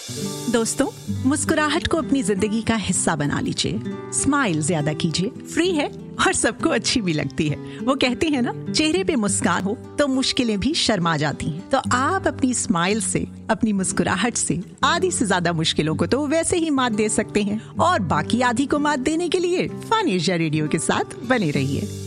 दोस्तों, मुस्कुराहट को अपनी जिंदगी का हिस्सा बना लीजिए। स्माइल ज्यादा कीजिए, फ्री है और सबको अच्छी भी लगती है। वो कहते हैं ना, चेहरे पे मुस्कान हो तो मुश्किलें भी शर्मा जाती हैं। तो आप अपनी स्माइल से, अपनी मुस्कुराहट से आधी से ज्यादा मुश्किलों को तो वैसे ही मात दे सकते हैं। और बाकी आधी को मात देने के लिए फन एशिया रेडियो के साथ बने रहिए।